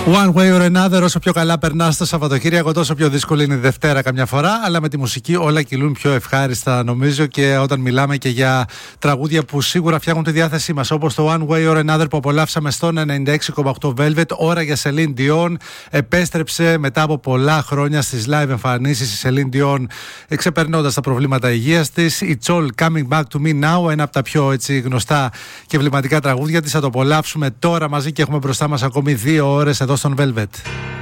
One way or another, όσο πιο καλά περνάς το Σαββατοκύριακο, τόσο πιο δύσκολη είναι η Δευτέρα καμιά φορά. Αλλά με τη μουσική όλα κυλούν πιο ευχάριστα, νομίζω. Και όταν μιλάμε και για τραγούδια που σίγουρα φτιάχνουν τη διάθεσή μας, όπως το One way or another που απολαύσαμε στον 96,8 Velvet. Ώρα για Celine Dion. Επέστρεψε μετά από πολλά χρόνια στις live εμφανίσεις η Celine Dion, ξεπερνώντας τα προβλήματα υγείας της. It's all coming back to me now, ένα από τα πιο γνωστά και εμβληματικά τραγούδια της. Θα το απολαύσουμε τώρα μαζί και έχουμε μπροστά μας ακόμη 2 ώρες εδώ στον Velvet.